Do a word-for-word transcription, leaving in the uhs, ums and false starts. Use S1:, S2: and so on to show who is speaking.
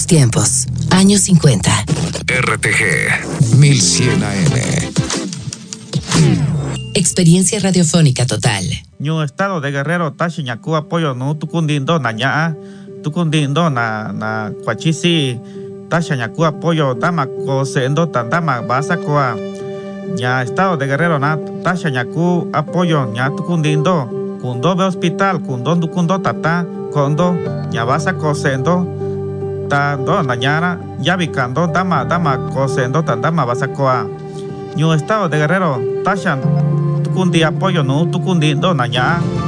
S1: tus tiempos. Años cincuenta.
S2: R T G mil cien A M.
S1: Experiencia radiofónica total.
S3: Ñu estado de Guerrero tashi ñaku apoyo no tukundindo na ñaa tukundindo na na kwachisi tashi ñaku apoyo dama ko sendo tandama basa koa ña estado de Guerrero na tashi ñaku apoyo ña tukundindo kundo be hospital kundo dukundo tata kondo ña basa ko sendo ta do na ñara yabikando dama dama ko sendo tandama basa koa Ñu estado de Guerrero tashan tukundi apoyo no tukundindo na ña